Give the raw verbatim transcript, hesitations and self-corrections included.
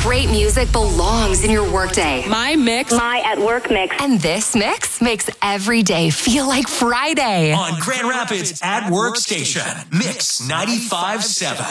Great music belongs in your workday. My mix. My at work mix. And this mix makes every day feel like Friday. On Grand Rapids at Work Station, Mix ninety-five point seven.